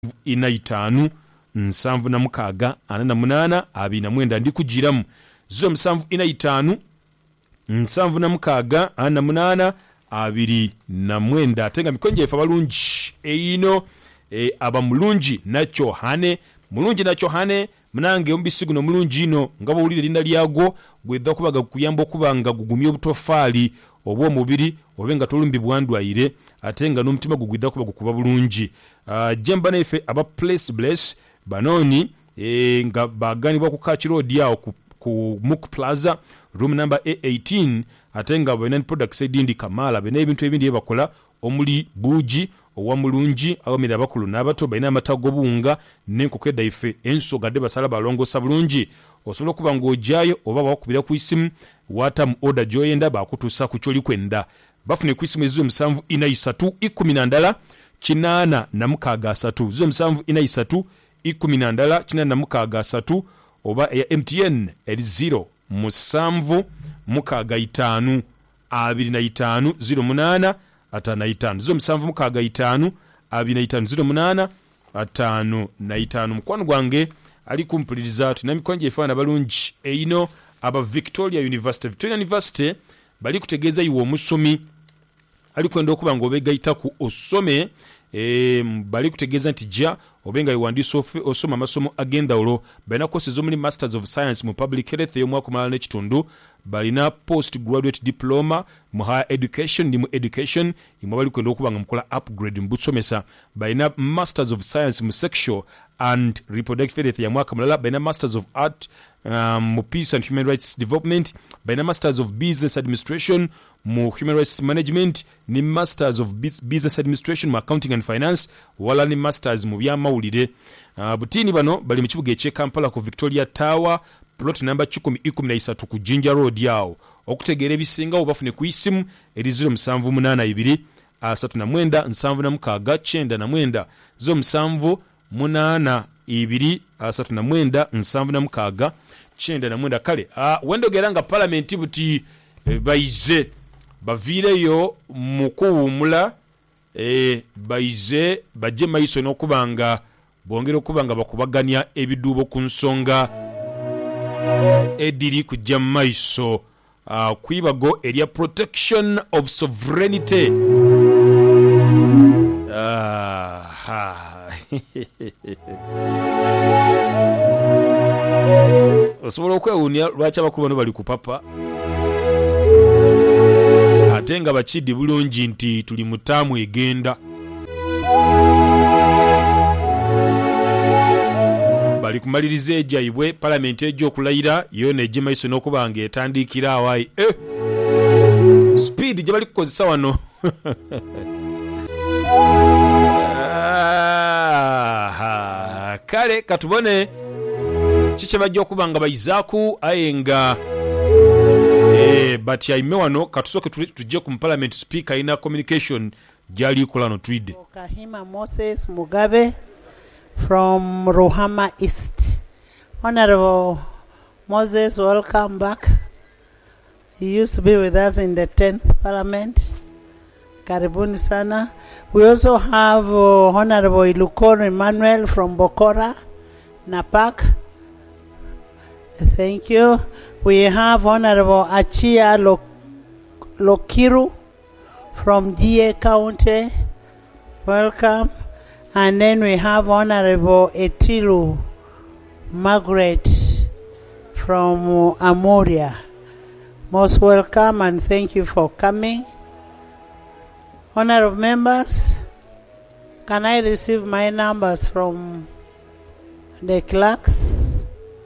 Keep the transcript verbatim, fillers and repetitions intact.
ina itaanu nsanvu na mukaaga ana na munaana abiri na mwenda ndi kugiramu zo musanvu ina itaanu nsanvu na mukaaga ana na munaana abiri na mwenda atenga mikonje efa balungi eino e, aba mulungi nacho hane mulungi nacho hane mnange ombisi guno mulungi ino ngabo ulire linda lyago gwedda kubaga kuyamba okubanga gugumye obutofaali obwo mubiri obenga tolumbi bwandwaire atenga n'omutima gugwidda kuba gukuba bulungi uh, jemba nefe aba place bless banoni e, nga baganibwa ku Catch Road yawo ku, ku Muk Plaza room number A eighteen atenga bwenani products edindi kamala bene ebintu ebindi ebakola omuli buji owa mulungi abamira bakulu n'abato balina amata g'obunga n'enkoko edaife ensoga de basala balongosa bulungi osobola okuba ng'ojjayo oba bakubira ku isimu wata mu order gyoyenda bakutuusa ku kyoli kwenda bafune ku isimu ezo musanvu ina isatu ikumi na ndala kinaana na mukaaga asatu zo musanvu ina isatu ikumi na ndala kinaana na mukaaga asatu oba ya M T N eri zero musanvu mukaaga itaanu abiri na itaanu zero munaana ataano na itaano zo musanvu mukaaga itaanu abiri na itaano zero munaana ataano na itaano mukwano gwange ali kumpuliriza tuna mikonje efaana balungi eino aba Victoria University Victoria University bali kutegeeza iwo omusomi ali kwenda okuba ng'obeegayita ku osome e, bali kutegeeza nti jja obenga iwandiisa osoma amasomo agendawulo balina courses omuli Masters of Science mu Public Health ey'omwaka omulala n'ekitundu balina post graduate diploma mu higher education ni mu education imwe bali kwenda okuba nga mukola upgrade mu busomesa balina Masters of Science mu Sexual and Reproductive Health ya mwaka mulala balina Masters of Art um, mu Peace and Human Rights Development balina Masters of Business Administration mu Human Rights Management ni Masters of Business Administration mu Accounting and Finance wala ni Masters mu byamawulire uh, butini bano bali mu kibuga eky'e Kampala ku Victoria Tower plot number kikumi ikumi na isatu ku Jinja Road yawo okutegeera ebisinga obafune ku isimu eri zero musanvu munaana ibiri asatu na mwenda nsanvu na mukaaga kyenda na mwenda zo musanvu munaana ibiri asatu na mwenda nsanvu na mukaaga kyenda na mwenda kale uh, wendogera nga parliament buti e, baize baviireyo mu kuwummula e, baize bajje maiso n'okubanga bongera okubanga bakubaganya ebiduubo ku nsonga ediri kujja maiso uh, kwibago area protection of sovereignty uh, osobola okwewuunya lwaki abakulu bano bali ku papa ate nga bakiddi bulungi nti tuli mu ttaamu egenda bali kumaliriza ejjaibwe palamenti ejja okulayira yo nejje maiso n'okuba nga etandikira awaayi eh! speed gye bali kukozesa wano ah, kale katubone kikye bajja okuba nga bayizaaku aye nga eh, but yaime wano katusooke tujje ku parliament speaker ina communication gyali kola no twide Kahima Moses Mugabe from Ruhama East. Honorable Moses, welcome back. He used to be with us in the tenth Parliament. Karibuni sana. We also have uh, Honorable Ilukoro Emmanuel from Bokora, Napak. Thank you. We have Honorable Achia Lok- Lokiru from D A County. Welcome. And then we have Honorable Etilu Margaret from uh, Amoria. Most welcome and thank you for coming. Honorable members, can I receive my numbers from the clerks?